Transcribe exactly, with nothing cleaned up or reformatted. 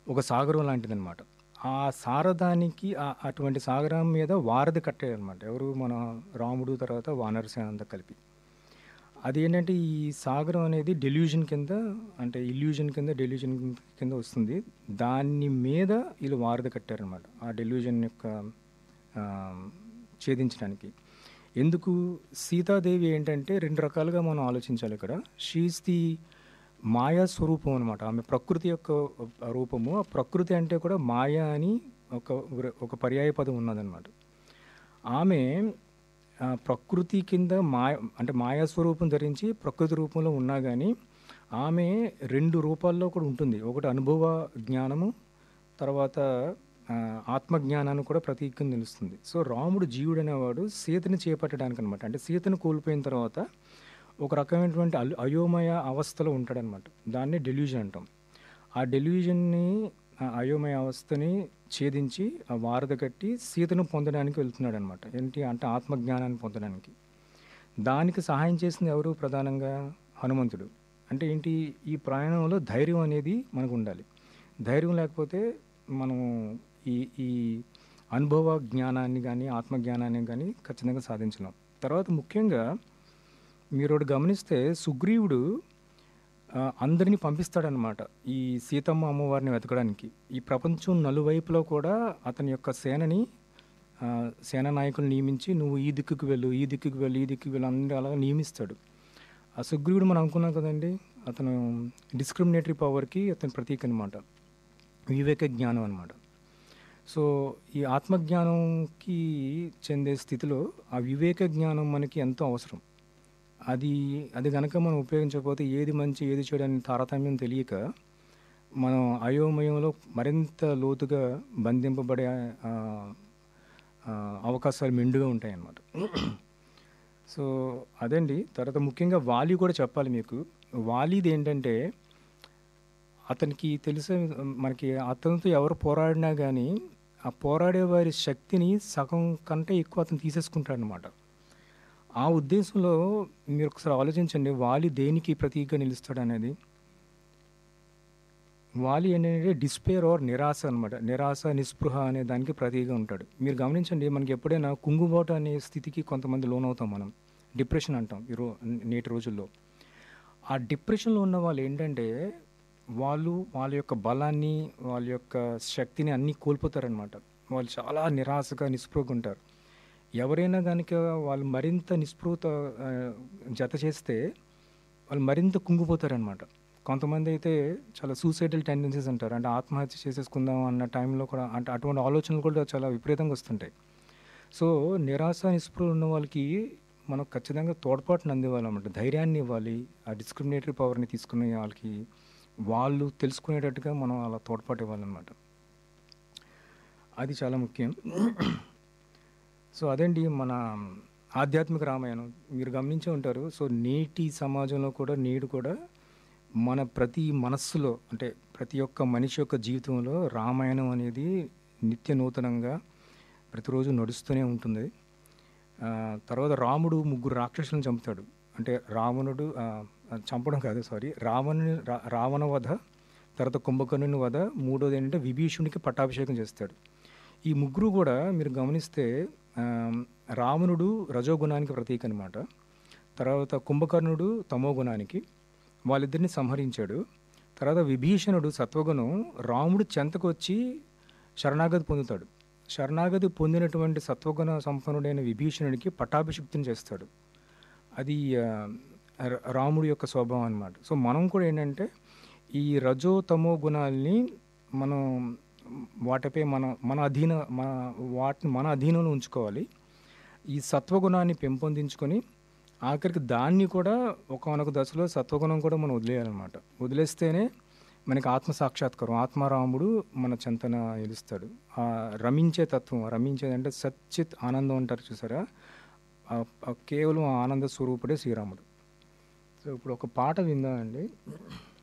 ఒక సాగరం లాంటిదనమాట. ఆ సారథానికి ఆహ్, అటువంటి సాగరం మీద వారధి కట్టాడనమాట. ఎవరు? మన రాముడు, తర్వాత వానరసేన అంతా కలిపి. అదేంటంటే ఈ సాగరం అనేది డెల్యూజన్ కింద, అంటే ఇల్యూజన్ కింద, డెల్యూజన్ కింద వస్తుంది. దాని మీద వీళ్ళు వారధి కట్టారనమాట. ఆ డెల్యూజన్ యొక్క ఆహ్, ఛేదించడానికి. ఎందుకు? సీతాదేవి ఏంటంటే రెండు రకాలుగా మనం ఆలోచించాలి ఇక్కడ. షీ ఈజ్ ది మాయా స్వరూపం అనమాట. ఆమె ప్రకృతి యొక్క రూపము. ఆ ప్రకృతి అంటే కూడా మాయ అని ఒక ఒక పర్యాయ పదం ఉన్నదనమాట. ఆమె ఆ, ప్రకృతి కింద మాయ, అంటే మాయా స్వరూపం ధరించి ప్రకృతి రూపంలో ఉన్నా కానీ ఆమె రెండు రూపాల్లో కూడా ఉంటుంది. ఒకటి అనుభవ జ్ఞానము, తర్వాత ఆ, ఆత్మజ్ఞానాన్ని కూడా ప్రతీకం నిలుస్తుంది. సో రాముడు జీవుడు అనేవాడు సీతని చేపట్టడానికి అనమాట. అంటే సీతను కోల్పోయిన తర్వాత ఒక రకమైనటువంటి అల్ అయోమయ అవస్థలో ఉంటాడనమాట. దాన్ని డెల్యూజన్ అంటాం. ఆ డెల్యూజన్ని, ఆ అయోమయ అవస్థని ఛేదించి ఆ వారధ కట్టి సీతను పొందడానికి వెళ్తున్నాడు అనమాట. ఏంటి అంటే ఆత్మజ్ఞానాన్ని పొందడానికి. దానికి సహాయం చేసింది ఎవరు? ప్రధానంగా హనుమంతుడు. అంటే ఏంటి? ఈ ప్రయాణంలో ధైర్యం అనేది మనకు ఉండాలి. ధైర్యం లేకపోతే మనం ఈ ఈ అనుభవ జ్ఞానాన్ని కానీ ఆత్మజ్ఞానాన్ని కానీ ఖచ్చితంగా సాధించలేం. తర్వాత ముఖ్యంగా మీరు ఒకటి గమనిస్తే సుగ్రీవుడు ఆ, అందరినీ పంపిస్తాడనమాట ఈ సీతమ్మ అమ్మవారిని వెతకడానికి. ఈ ప్రపంచం నలువైపులో కూడా అతని యొక్క సేనని, ఆ, సేనా నాయకులు నియమించి నువ్వు ఈ దిక్కుకు వెళ్ళు, ఈ దిక్కుకు వెళ్ళు, ఈ దిక్కుకు వెళ్ళు అందరూ అలా నియమిస్తాడు. ఆ సుగ్రీవుడు మనం అనుకున్నాం కదండి, అతను డిస్క్రిమినేటరీ పవర్కి అతని ప్రతీక అనమాట. వివేక జ్ఞానం అనమాట. సో ఈ ఆత్మజ్ఞానంకి చెందే స్థితిలో ఆ వివేక జ్ఞానం మనకి ఎంతో అవసరం. అది అది గనక మనం ఉపయోగించకపోతే ఏది మంచి ఏది చెడు అని తారతమ్యం తెలియక మనం అయోమయంలో మరింత లోతుగా బంధింపబడే ఆ, ఆ, అవకాశాలు మెండుగా ఉంటాయన్నమాట. సో అదండి. తర్వాత ముఖ్యంగా వాలి కూడా చెప్పాలి మీకు. వాలిది ఏంటంటే అతనికి తెలిసే, మనకి అతనితో ఎవరు పోరాడినా కానీ ఆ పోరాడే వారి శక్తిని సగం కంటే ఎక్కువ అతను తీసేసుకుంటాడు అనమాట. ఆ ఉద్దేశంలో మీరు ఒకసారి ఆలోచించండి, వాలి దేనికి ప్రతీకగా నిలుస్తాడు అనేది. వాలి అనేది డిస్పేర్ ఆర్ నిరాశ అనమాట. నిరాశ, నిస్పృహ అనే దానికి ప్రతీకగా ఉంటాడు. మీరు గమనించండి, మనకి ఎప్పుడైనా కుంగుబాటు అనే స్థితికి కొంతమంది లోనవుతాం మనం. డిప్రెషన్ అంటాం ఈ రో నేటి రోజుల్లో. ఆ డిప్రెషన్లో ఉన్న వాళ్ళు ఏంటంటే వాళ్ళు వాళ్ళ యొక్క బలాన్ని, వాళ్ళ యొక్క శక్తిని అన్నీ కోల్పోతారనమాట. వాళ్ళు చాలా నిరాశగా, నిస్పృహగా ఉంటారు. ఎవరైనా కనుక వాళ్ళు మరింత నిస్పృహత ఆ, జత చేస్తే వాళ్ళు మరింత కుంగిపోతారనమాట. కొంతమంది అయితే చాలా సూసైడల్ టెండెన్సీస్ అంటారు. అంటే ఆత్మహత్య చేసేసుకుందాం అన్న టైంలో కూడా, అంటే అటువంటి ఆలోచనలు కూడా చాలా విపరీతంగా వస్తుంటాయి. సో నిరాశ, నిస్పృహ ఉన్న వాళ్ళకి మనం ఖచ్చితంగా తోడ్పాటును అందివ్వాలన్నమాట. ధైర్యాన్ని ఇవ్వాలి. ఆ డిస్క్రిమినేటరీ పవర్ని తీసుకునే వాళ్ళకి వాళ్ళు తెలుసుకునేటట్టుగా మనం అలా తోడ్పాటు ఇవ్వాలన్నమాట. అది చాలా ముఖ్యం. సో అదండి మన ఆధ్యాత్మిక రామాయణం. మీరు గమనించే ఉంటారు. సో నేటి సమాజంలో కూడా, నేడు కూడా మన ప్రతి మనస్సులో, అంటే ప్రతి ఒక్క మనిషి యొక్క జీవితంలో రామాయణం అనేది నిత్య నూతనంగా ప్రతిరోజు నడుస్తూనే ఉంటుంది. ఆ, తర్వాత రాముడు ముగ్గురు రాక్షసులను చంపుతాడు. అంటే రావణుడు ఆ, చంపడం కాదు, సారీ, రావణుని రా- రావణ వధ, తర్వాత కుంభకర్ణుని వధ, మూడోది ఏంటంటే విభీషణునికి పట్టాభిషేకం చేస్తాడు. ఈ ముగ్గురు కూడా మీరు గమనిస్తే ఆ, రావణుడు రజోగుణానికి ప్రతీక అనమాట. తర్వాత కుంభకర్ణుడు తమో గుణానికి, వాళ్ళిద్దరిని సంహరించాడు. తర్వాత విభీషణుడు సత్వగుణం, రాముడు చెంతకు వచ్చి శరణాగతి పొందుతాడు. శరణాగతి పొందినటువంటి సత్వగుణ సంపన్నుడైన విభీషణుడికి పట్టాభిషిక్తిని చేస్తాడు. అది ఆ, ర- రాముడి యొక్క స్వభావం అనమాట. సో మనం కూడా ఏంటంటే ఈ రజో తమో గుణాలని మనం వాటిపై మన మన అధీన మన వాటిని మన అధీనంలో ఉంచుకోవాలి. ఈ సత్వగుణాన్ని పెంపొందించుకొని ఆఖరికి దాన్ని కూడా ఒకానొక దశలో సత్వగుణం కూడా మనం వదిలేయాలన్నమాట. వదిలేస్తేనే మనకి ఆత్మ సాక్షాత్కారం, ఆత్మారాముడు మన చెంతన నిలుస్తాడు. ఆ రమించే తత్వం, రమించేదంటే సచ్చిత్ ఆనందం అంటారు చూసారా, ఆ- ఆ కేవలం ఆ ఆనంద స్వరూపుడే శ్రీరాముడు. సో ఇప్పుడు ఒక పాట విందామండి.